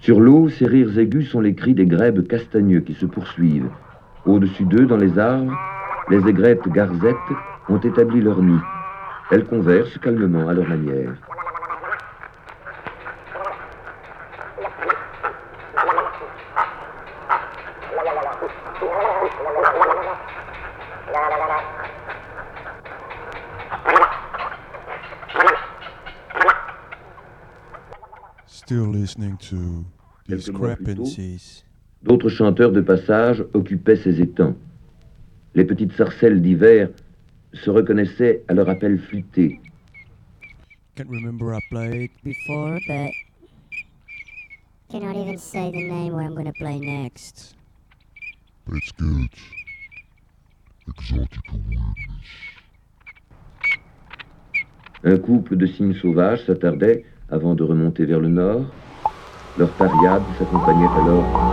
Sur l'eau, ces rires aigus sont les cris des grèbes castagneux qui se poursuivent. Au-dessus d'eux, dans les arbres, les aigrettes garzettes ont établi leur nid. Elles conversent calmement à leur manière. Still listening to discrepancies. D'autres chanteurs de passage occupaient ces étangs. Les petites sarcelles d'hiver se reconnaissaient à leur appel flûté. Can't remember I played before, but cannot even say the name where I'm gonna play next. It's good. Exotic weirdness. Un couple de cygnes sauvages s'attardait avant de remonter vers le nord. Leur pariade s'accompagnait alors